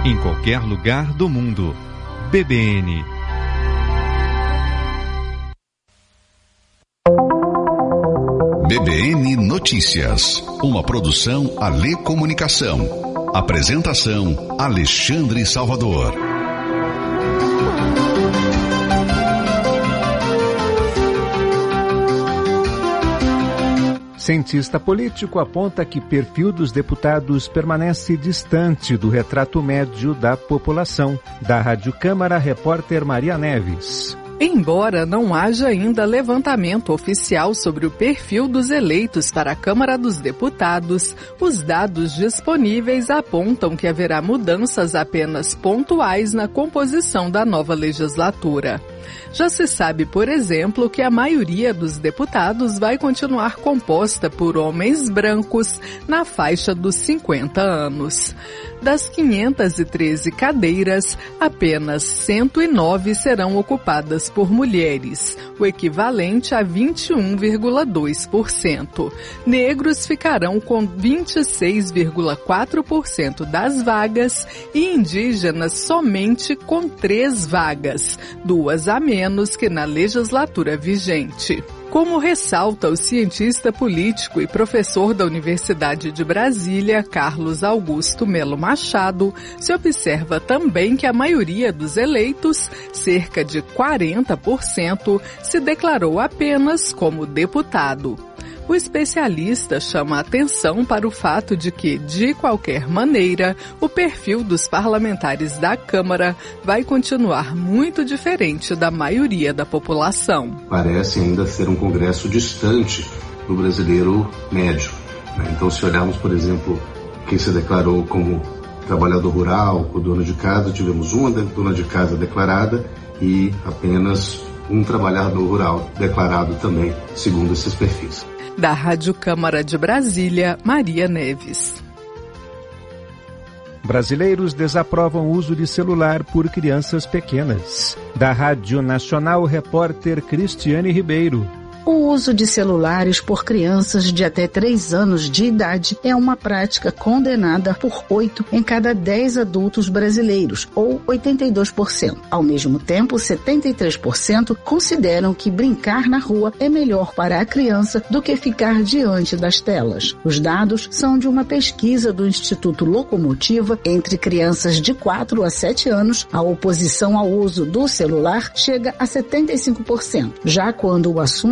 em qualquer lugar do mundo. BBN. BBN Notícias, uma produção Alê Comunicação. Apresentação Alexandre Salvador. Cientista político aponta que perfil dos deputados permanece distante do retrato médio da população. Da Rádio Câmara, repórter Maria Neves. Embora não haja ainda levantamento oficial sobre o perfil dos eleitos para a Câmara dos Deputados, os dados disponíveis apontam que haverá mudanças apenas pontuais na composição da nova legislatura. Já se sabe, por exemplo, que a maioria dos deputados vai continuar composta por homens brancos na faixa dos 50 anos. Das 513 cadeiras, apenas 109 serão ocupadas por mulheres, o equivalente a 21,2%. Negros ficarão com 26,4% das vagas e indígenas somente com 3 vagas, 2 a menos que na legislatura vigente. Como ressalta o cientista político e professor da Universidade de Brasília, Carlos Augusto Melo Machado, se observa também que a maioria dos eleitos, cerca de 40%, se declarou apenas como deputado. O especialista chama a atenção para o fato de que, de qualquer maneira, o perfil dos parlamentares da Câmara vai continuar muito diferente da maioria da população. Parece ainda ser um congresso distante do brasileiro médio. Então, se olharmos, por exemplo, quem se declarou como trabalhador rural, o dono de casa, tivemos uma dona de casa declarada e apenas um trabalhador rural declarado também, segundo esses perfis. Da Rádio Câmara de Brasília, Maria Neves. Brasileiros desaprovam o uso de celular por crianças pequenas. Da Rádio Nacional, repórter Cristiane Ribeiro. O uso de celulares por crianças de até 3 anos de idade é uma prática condenada por 8 em cada 10 adultos brasileiros, ou 82%. Ao mesmo tempo, 73% consideram que brincar na rua é melhor para a criança do que ficar diante das telas. Os dados são de uma pesquisa do Instituto Locomotiva entre crianças de 4 a 7 anos. A oposição ao uso do celular chega a 75%. Já quando o assunto